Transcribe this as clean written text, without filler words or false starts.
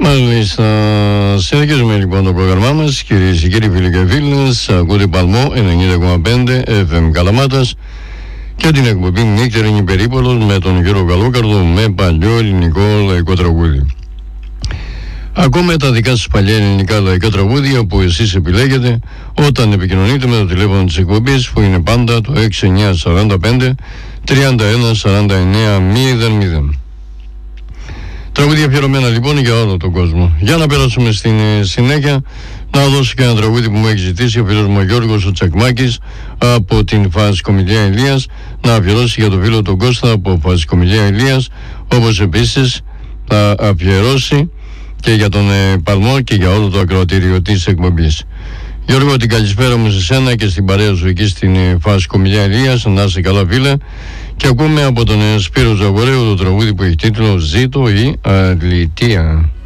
Μάλιστα, συνεχίζουμε λοιπόν το πρόγραμμά μας, κυρίες και κύριοι, φίλοι και φίλες. Ακούτε Παλμό 90,5 FM Καλαμάτας και την εκπομπή Νύχτερινη Περίπολος με τον Γιώργο Καλόκαρδο, με παλιό ελληνικό λαϊκό τραγούδι. Ακούμε τα δικά σας παλιά ελληνικά λαϊκά τραγούδια που εσείς επιλέγετε όταν επικοινωνείτε με το τηλέφωνο της εκπομπής, που είναι πάντα το 6945 31 49 00. Τραγούδια αφιερωμένα λοιπόν για όλο τον κόσμο. Για να περάσουμε στην συνέχεια, να δώσω και ένα τραγούδι που μου έχει ζητήσει ο φίλος μου ο Γιώργος ο Τσακμάκης από την Φασικομιλία Ηλίας, να αφιερώσει για τον φίλο τον Κώστα από Φασικομιλία Ηλίας, όπως επίσης θα αφιερώσει και για τον Παλμό και για όλο το ακροατήριο της εκπομπής. Γιώργο, την καλησπέρα μου σε σένα και στην παρέα σου εκεί στην Φασικομιλία Ηλίας. Να είσαι καλά, φίλε. Και ακούμε από τον Σπύρο Ζαγορέου το τραγούδι που έχει τίτλο «Ζήτω η αλητεία».